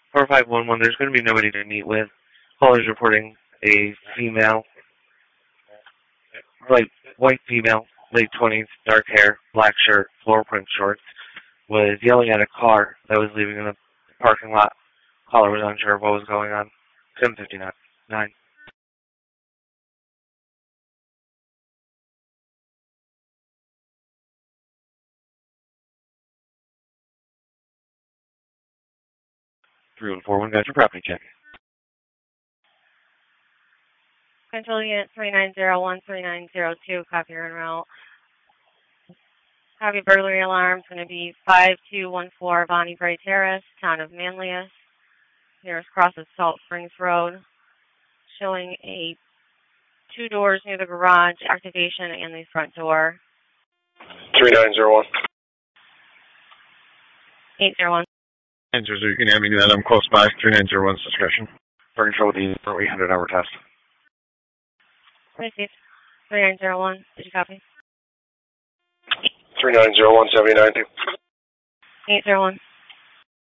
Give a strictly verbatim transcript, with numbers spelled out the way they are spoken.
four five one one, there's going to be nobody to meet with. Callers reporting a female, like white female, late twenties, dark hair, black shirt, floor print shorts, was yelling at a car that was leaving in the parking lot. Caller was unsure of what was going on. seven fifty-nine. three one four one, got your property check. Control unit three nine zero one three nine zero two, copy your en route. Copy burglary alarm is going to be five two one four Bonnie Bray Terrace, town of Manlius. Nearest cross is Salt Springs Road. Showing a two doors near the garage, activation, and the front door. three nine zero one. eight zero one. Answers, you can have me that I'm close by. three nine zero one's discretion. For control of the eight hundred hour test. Received. three nine zero one. Did you copy? three nine zero one seven nine two. eight zero one.